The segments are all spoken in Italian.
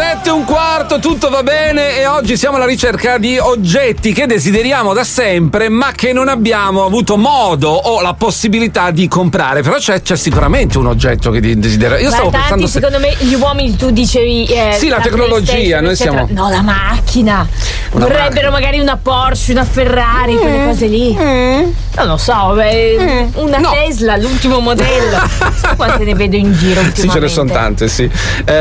7:15, tutto va bene e oggi siamo alla ricerca di oggetti che desideriamo da sempre ma che non abbiamo avuto modo o la possibilità di comprare. Però c'è sicuramente un oggetto che desidero. Io stavo pensando secondo me gli uomini, tu dicevi sì, la tecnologia, noi eccetera. siamo No, la macchina. Vorrebbero magari una Porsche, una Ferrari, quelle cose lì. Non lo so, una Tesla, l'ultimo modello. So quante ne vedo in giro ultimamente. Sì, ce ne sono tante, sì.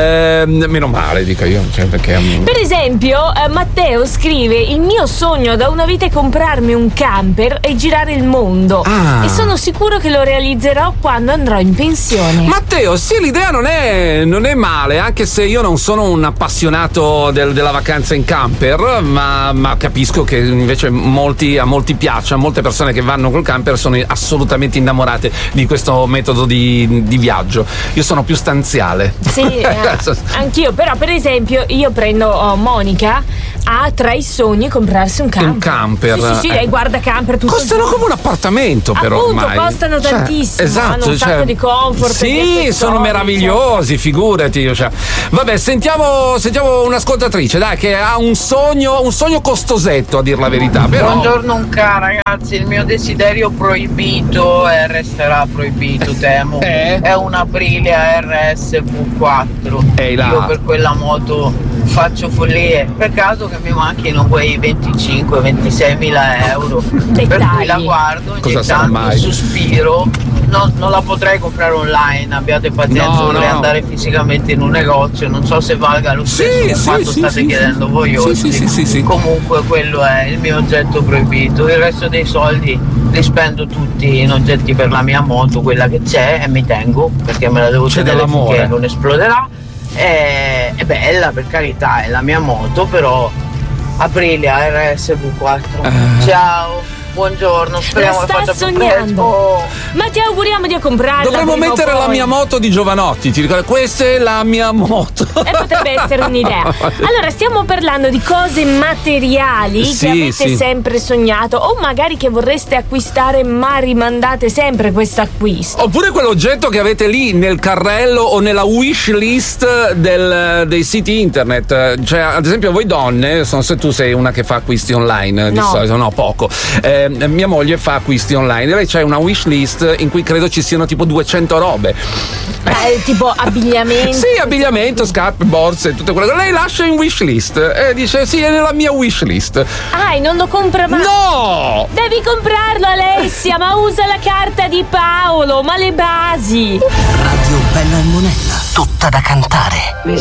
Meno male, dico io, cioè, perché per esempio Matteo scrive: il mio sogno da una vita è comprarmi un camper e girare il mondo e sono sicuro che lo realizzerò quando andrò in pensione. Matteo, sì, l'idea non è male, anche se io non sono un appassionato della vacanza in camper, ma capisco che invece a molti piace, a molte persone che vanno col camper sono assolutamente innamorate di questo metodo di viaggio. Io sono più stanziale. Sì, anch'io, però per esempio io prendo Monica, ha tra i sogni comprarsi un camper. Un camper. Sì, lei guarda camper tutto. Costano come un appartamento, però. Appunto, ormai costano tantissimo. Esatto, hanno un sacco di comfort. Sì, sono meravigliosi, figurati. Cioè. Vabbè, sentiamo un'ascoltatrice, dai, che ha un sogno costosetto, a dir la verità. Però... Buongiorno ragazzi, il mio desiderio proibito e resterà proibito, temo. È una Aprilia RS V4. Io per quella moto faccio follie. Peccato che mi manchino quei 25-26 mila euro. Per cui la guardo, ogni tanto sospiro. Non la potrei comprare online, abbiate pazienza, dovrei andare fisicamente in un negozio, non so se valga lo stesso quanto state chiedendo voi oggi. Sì. Comunque quello è il mio oggetto proibito, il resto dei soldi li spendo tutti in oggetti per la mia moto, quella che c'è, e mi tengo perché me la devo tenere finché non esploderà. È bella, per carità, è la mia moto, però Aprilia RS V4. Ciao. Buongiorno, speriamo che faccia sognando. Ma ti auguriamo di comprarla. Dovremmo mettere la mia moto di Giovanotti, ti ricordi? Questa è la mia moto. E potrebbe essere un'idea. Allora, stiamo parlando di cose materiali che avete sempre sognato, o magari che vorreste acquistare ma rimandate sempre questo acquisto. Oppure quell'oggetto che avete lì nel carrello o nella wish list dei siti internet. Cioè, ad esempio, voi donne, non so se tu sei una che fa acquisti online di solito, no, poco. Mia moglie fa acquisti online e lei c'ha una wish list in cui credo ci siano tipo 200 robe. Tipo abbigliamento. Sì, abbigliamento, scarpe, borse, tutte quelle. Lei lascia in wish list e dice sì, è nella mia wish list. E non lo compra mai. No! Devi comprarlo, Alessia, ma usa la carta di Paolo, ma le basi. Radio Bella e Monella, tutta da cantare.